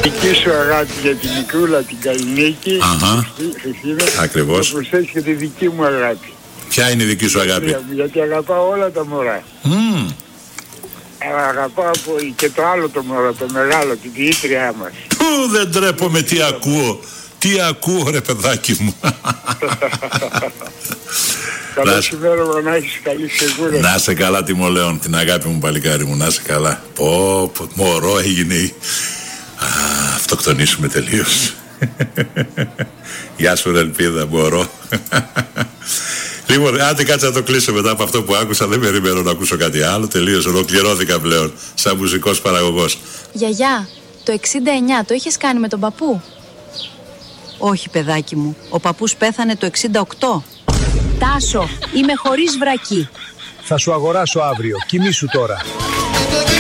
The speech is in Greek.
Δική σου αγάπη για την μικρούλα την Καλλινίκη. Ακριβώς. Θα προσθέσει και τη δική μου αγάπη. Ποια είναι η δική σου αγάπη? Γιατί αγαπάω όλα τα μωρά. Αγαπάω και το άλλο το μωρό, το μεγάλο, την ποιήτριά μας. Δεν τρέπομαι, τι ακούω. Τι ακούω ρε παιδάκι μου. Καλό σημέρωμα, να έχεις καλή σιγούρα. Να σε καλά Τιμολέων, την αγάπη μου παλικάρι μου, να σε καλά. Μωρό έγινε. Αυτοκτονήσουμε τελείως. Γεια σου ρε ελπίδα, μωρό. Λοιπόν, άντε κάτσε να το κλείσω μετά από αυτό που άκουσα. Δεν περιμένω να ακούσω κάτι άλλο. Τελείωσε, ολοκληρώθηκα πλέον σαν μουσικός παραγωγός. Γιαγιά, το 69 το είχες κάνει με τον παππού? Όχι παιδάκι μου, ο παππούς πέθανε το 68. Τάσο, είμαι χωρίς βρακί. Θα σου αγοράσω αύριο, κοιμήσου τώρα.